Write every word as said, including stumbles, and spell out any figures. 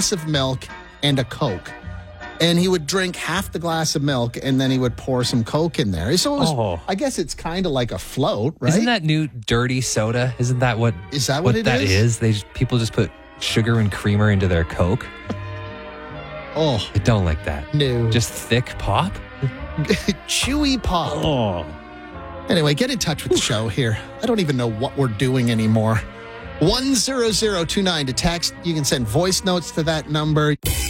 glass of milk and a Coke. And he would drink half the glass of milk, and then he would pour some Coke in there. So it was, Oh. I guess it's kind of like a float, right? Isn't that new dirty soda? Isn't that what Is that what it that is? is? They just, people just put sugar and creamer into their Coke. Oh, I don't like that. no. Just thick pop? chewy pop. Oh. Anyway, get in touch with the show here. I don't even know what we're doing anymore. one zero zero two nine to text. You can send voice notes to that number.